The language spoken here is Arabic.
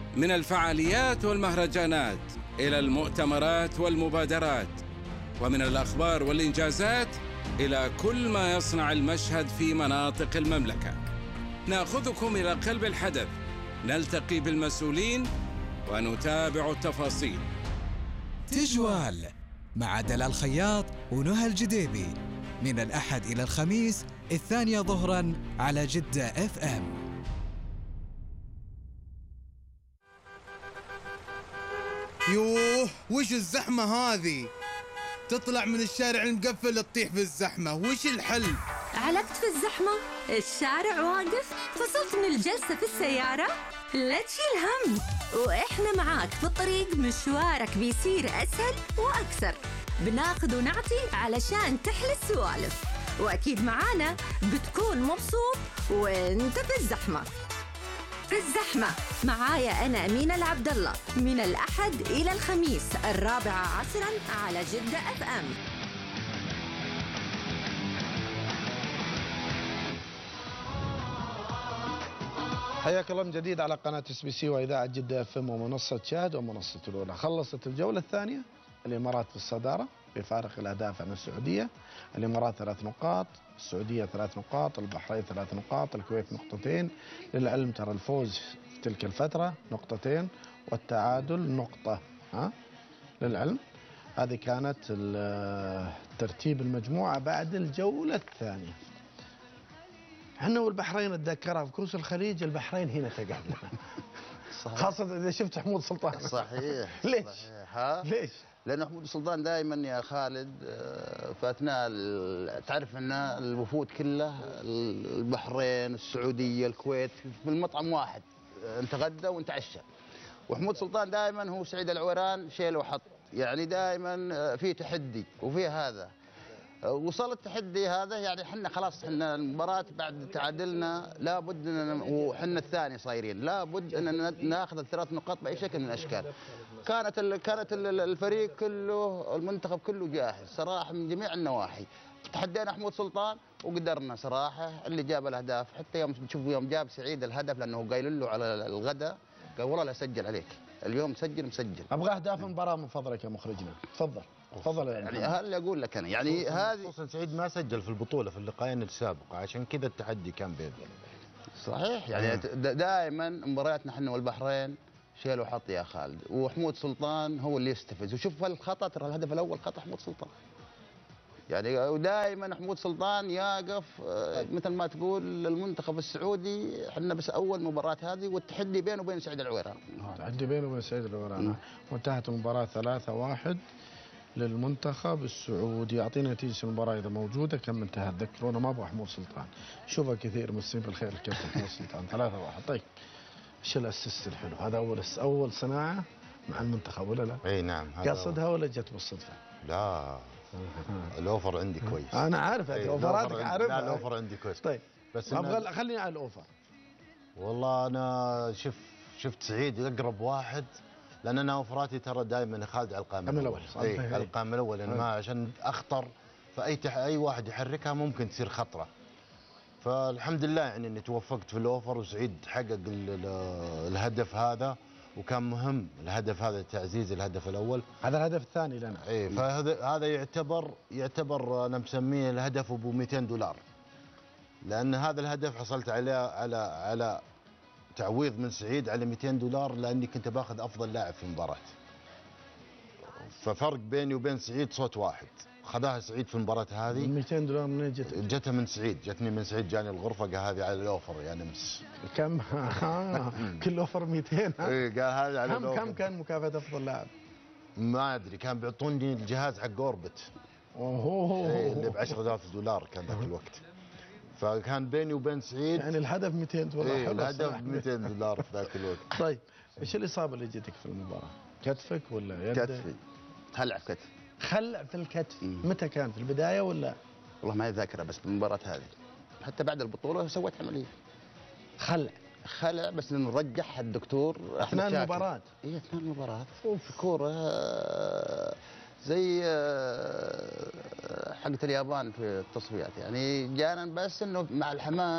من الفعاليات والمهرجانات إلى المؤتمرات والمبادرات، ومن الأخبار والإنجازات إلى كل ما يصنع المشهد في مناطق المملكة. نأخذكم إلى قلب الحدث، نلتقي بالمسؤولين ونتابع التفاصيل. تجوال مع دلال خياط ونهى الجديبي من الأحد إلى الخميس 2 ظهراً على جدة FM. يوه وش الزحمة هذه؟ تطلع من الشارع المقفل تطيح في الزحمة، وش الحل؟ علقت في الزحمة؟ الشارع واقف؟ فصلت من الجلسة في السيارة؟ لا تشيل هم، وإحنا معاك في الطريق. مشوارك بيصير أسهل وأكثر، بناخذ ونعطي علشان تحلى السوالف، وأكيد معانا بتكون مبسوط وانت في الزحمة. في الزحمة معايا أنا أمينة العبد الله من الأحد إلى الخميس 4 عصراً على جدة FM. حياك الله من جديد على قناة SBC وإذاعة جدة FM ومنصة شاهد ومنصة الأولى. خلصت الجولة الثانية، الإمارات في الصدارة بفارق الأهداف عن السعودية. الإمارات 3 نقاط، السعودية 3 نقاط، البحرين 3 نقاط، الكويت نقطتين. للعلم ترى الفوز في تلك الفترة 2 نقطة والتعادل 1 نقطة. للعلم هذه كانت ترتيب المجموعة بعد الجولة الثانية. احنا والبحرين اتذكرها في كؤوس الخليج، البحرين هنا تقابلنا. خاصة إذا شفت حمود سلطان. صحيح. ليش؟ صحيح. ها؟ ليش؟ لأن حمود سلطان دائما يا خالد في أثناء تعرف أن الوفود كلها البحرين، السعودية، الكويت في المطعم واحد، نتغدى ونتعشى. وحمود سلطان دائما هو سعيد العويران شيل وحط، يعني دائما في تحدي وفي هذا. وصل التحدي هذا، يعني حنا خلاص حنا المباراة بعد تعادلنا لابد وحنا الثاني صايرين لابد ان ناخذ ال3 نقاط باي شكل من الاشكال. كانت الفريق كله، المنتخب كله جاهز صراحة من جميع النواحي. تحدينا حمود سلطان وقدرنا صراحة. اللي جاب الاهداف حتى يوم تشوفوا يوم جاب سعيد الهدف لانه قايل له على الغداء قال والله لا اسجل عليك اليوم، مسجل. ابغى اهداف المباراة من فضلك يا مخرجنا. تفضل يعني هل اقول لك انا يعني هذه خصوصا سعيد ما سجل في البطوله في اللقاءين السابقه، عشان كذا التحدي كان بيننا. صحيح. يعني دائما مبارياتنا احنا والبحرين شيل وحط يا خالد، وحمود سلطان هو اللي يستفز. وشوف الخطا، ترى الهدف الاول خطا حمود سلطان. يعني ودائما حمود سلطان يقف مثل ما تقول المنتخب السعودي. احنا بس اول مباراه هذه، والتحدي بينه وبين سعيد العويران. التحدي بينه وبين سعيد العويران. وانتهت المباراه 3-1 للمنتخب السعودي. يعطينا نتيجة المباراة إذا موجودة. كم انتهى؟ تذكرونا، ما أبغى حمود سلطان. شوفها كثير مسلمين بالخير الكابتن حمود سلطان. 3-1. طيب ايش الاسيست الحلو هذا؟ أول صناعة مع المنتخب ولا لا؟ اي نعم. قصدها ولا جت بالصدفة؟ لا الاوفر عندي كويس. أنا عارف أوفراتك عارفها. لا الاوفر عندي كويس. طيب بس أبغى خليني على الأوفر. والله أنا شفت سعيد أقرب واحد، لان انا اوفراتي ترى دائما خالد على القائم الاول. اي القائم الاول، انا ما عشان اخطر اي واحد يحركها ممكن تصير خطره. فالحمد لله يعني اني توفقت في الاوفر، وسعيد حقق الهدف هذا، وكان مهم الهدف هذا تعزيز الهدف الاول. هذا الهدف الثاني لنا. اي فهذا يعتبر انا مسميه الهدف ابو $200، لان هذا الهدف حصلت عليه على تعويض من سعيد على $200، لاني كنت باخذ افضل لاعب في المباراه. ففرق بيني وبين سعيد صوت واحد، خذاها سعيد في المباراه هذه. $200 منين جتك؟ جتها من سعيد، جتني من سعيد، جاني الغرفه قال هذه على الاوفر يعني امس. كم؟ كل اوفر 200. اي قال هذه على الاوفر. كم كان مكافاه افضل لاعب؟ ما ادري، كان بيعطوني الجهاز حق اوربت. اوه اللي $10,000 كان ذاك الوقت. فكان بيني وبين سعيد يعني الهدف $200. إيه الهدف $200 في ذاك الوقت. طيب ايش الاصابه اللي جتك في المباراه؟ كتفك ولا يدك؟ كتفي، خلع في كتفي. خلع في الكتف. متى كان؟ في البدايه ولا؟ والله ما ذاكره، بس بالمباراه هذه حتى بعد البطوله سويت عمليه خلع بس نرجح الدكتور اثناء المباراه. اي اثناء المباراه. في كوره زي حقت اليابان في التصفيات، يعني جانا بس انه مع الحماس